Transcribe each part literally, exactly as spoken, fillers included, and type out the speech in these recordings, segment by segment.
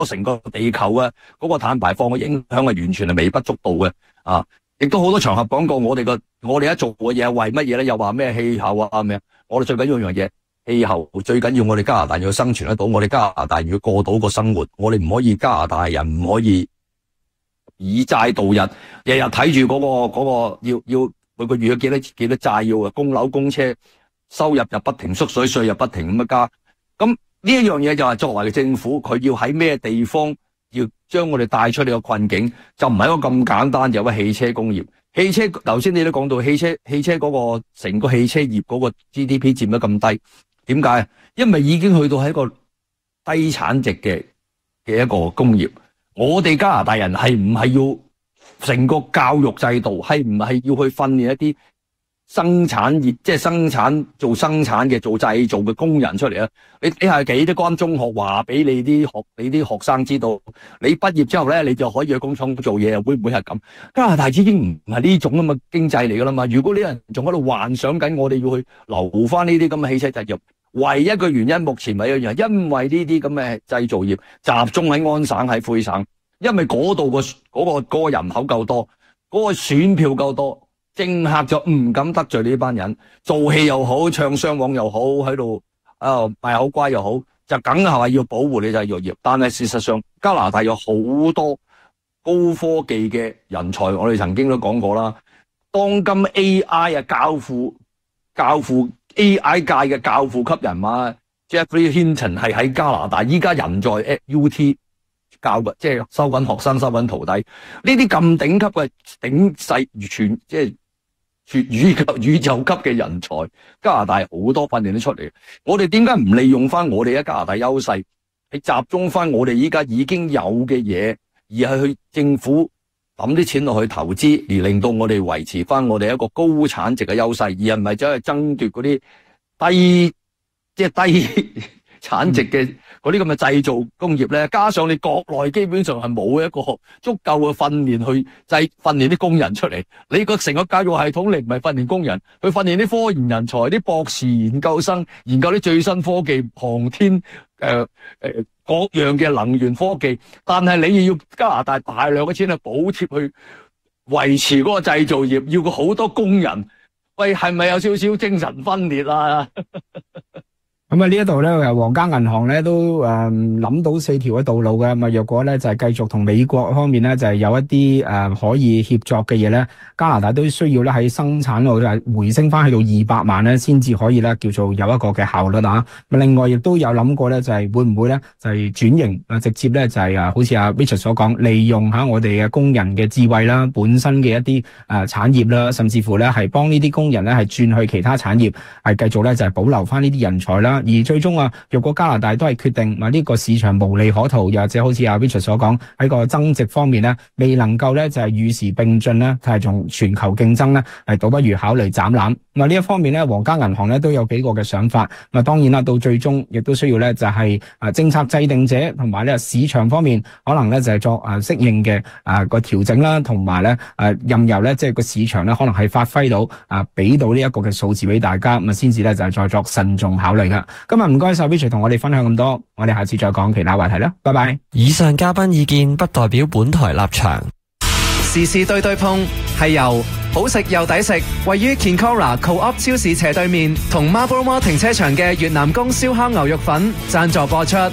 成個地球啊嗰個碳排放嘅影響係完全係微不足道嘅啊！亦都好多場合講過，我哋個我哋一做嘅嘢係為乜嘢咧？又話咩氣候啊咩？我哋最緊要一樣嘢，氣候最緊要我哋加拿大要生存得到，我哋加拿大要過到個生活，我哋唔可以加拿大人唔可以以債度日，日日睇住嗰個嗰個要要每個月有幾多幾多債要啊，供樓供車，收入又不停縮水，稅又不停咁樣加，咁呢一樣嘢就係作為政府，佢要喺咩地方？要將我哋帶出呢個困境，就唔係一個咁簡單，有個汽車工業。汽車頭先你都講到汽車，汽車嗰個成個汽車業嗰個 G D P 佔得咁低，點解？因為已經去到係一個低產值嘅嘅一個工業。我哋加拿大人係唔係要成個教育制度，係唔係要去訓練一啲生產業，即係生產做生產嘅做製造嘅工人出嚟啊？你你係幾多間中學話俾你啲學你啲學生知道，你畢業之後咧，你就可以去工廠做嘢啊？會唔會係咁？加拿大已經唔係呢種咁嘅經濟嚟噶啦嘛。如果呢人仲喺度幻想緊，我哋要去留翻呢啲咁嘅汽車製造業，唯一嘅原因目前咪一樣，因為呢啲咁嘅製造業集中喺安省喺魁省，因為嗰度個嗰個嗰個人口夠多，嗰個選票夠多。政客就唔敢得罪呢班人，做戲又好，唱雙簧又好，喺度啊賣口乖又好，就梗係話要保護你製造業。但係事實上，加拿大有好多高科技嘅人才，我哋曾經都講過啦。當今 A I 啊教父教父 A I 界嘅教父級人物 Jeffrey Hinton 係喺加拿大，依家人在 U T 教嘅，即係收緊學生、收緊徒弟。呢啲咁頂級嘅頂細全即係。宇宙宇宙級嘅人才，加拿大好多訓練得出嚟。我哋點解唔利用翻我哋嘅加拿大優勢，係集中翻我哋依家已經有嘅嘢，而係去政府抌啲錢落去投資，而令到我哋維持翻我哋一個高產值嘅優勢，而唔係走去爭奪嗰啲低即係低產值嘅嗰啲咁嘅製造工業咧。加上你國內基本上係冇一個足夠嘅訓練去製訓練啲工人出嚟，你個成個教育系統你唔係訓練工人，去訓練啲科研人才、啲博士研究生，研究啲最新科技、航天誒誒、呃呃、各樣嘅能源科技，但係你要加拿大大量嘅錢去補貼去維持嗰個製造業，要個好多工人，喂，係咪有少少精神分裂啊？ 咁啊呢一度咧，皇家銀行咧都誒諗到四條嘅道路嘅，咁啊若果咧就係繼續同美國方面咧就係有一啲誒可以協作嘅嘢咧，加拿大都需要咧喺生產度就回升翻去到二百萬咧，先至可以咧叫做有一個嘅效率啊。咁另外亦都有諗過咧，就係會唔會咧就係轉型啊，直接咧就係啊，好似阿 Richard 所講，利用下我哋嘅工人嘅智慧啦，本身嘅一啲誒產業啦，甚至乎咧係幫呢啲工人咧係轉去其他產業，係繼續咧就係保留翻呢啲人才啦。而最終啊，若果加拿大都係決定話呢個市場無利可圖，又或者好似阿 Richard 所講喺個增值方面咧，未能夠咧就係與時並進咧，係從全球競爭咧，係倒不如考慮斬纜。咁啊呢一方面咧，皇家銀行咧都有幾個嘅想法。咁啊當然啦，到最終亦都需要咧就係啊政策制定者同埋咧市場方面可能咧就係作啊適應嘅啊個調整啦，同埋咧誒任由咧即係個市場咧可能係發揮到啊俾到呢一個嘅數字俾大家，咁啊先至咧就係再作慎重考慮噶。今日唔該晒 Richard 同我哋分享咁多，我哋下次再講其他話題啦，拜拜。 以上嘉賓意見不代表本台立場。 時事對對碰係由好食又抵食，位於 Kinkora Co-op 超市斜對面同 Marble Mall 停車場嘅越南宮燒烤牛肉粉贊助播出。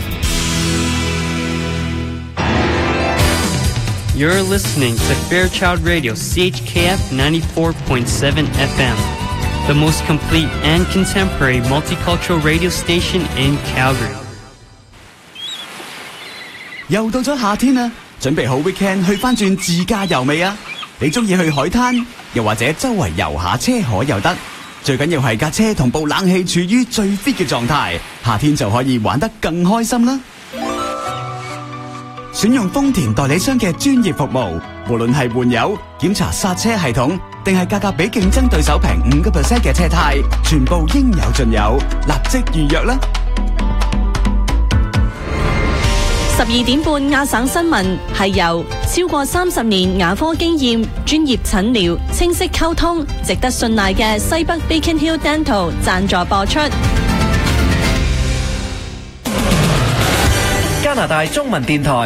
You're listening to Fairchild Radio C H K F ninety-four point seven F M.The most complete and contemporary multicultural radio station in Calgary. 又到咗夏天啦，準備好 weekend 去翻轉自駕遊未啊？你中意去海灘，又或者周圍遊下車河又得，最緊要係架車同部冷氣處於最 fit 嘅狀態，夏天就可以玩得更開心啦。選用豐田代理商嘅專業服務，無論係換油、檢查剎車系統，定係價格比競爭對手平五個 percent 嘅車胎，全部應有盡有，立即預約啦！ 十二點半亞省新聞係由超過三十年牙科經驗、專業診療、清晰溝通、值得信賴嘅西北 Beacon Hill Dental 贊助播出。 加拿大中文電台。